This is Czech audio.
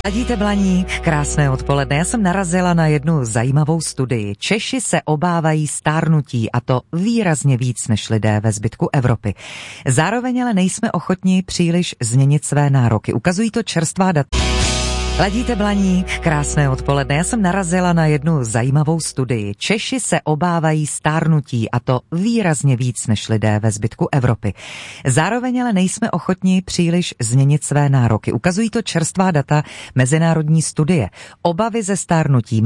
Ladíte Blaník, krásné odpoledne. Já jsem narazila na jednu zajímavou studii. Češi se obávají stárnutí, a to výrazně víc než lidé ve zbytku Evropy. Zároveň ale nejsme ochotni příliš změnit své nároky. Ukazují to čerstvá data. Ladíte Blaník, krásné odpoledne. Já jsem narazila na jednu zajímavou studii. Češi se obávají stárnutí, a to výrazně víc než lidé ve zbytku Evropy. Zároveň ale nejsme ochotni příliš změnit své nároky. Ukazují to čerstvá data mezinárodní studie. Obavy ze stárnutí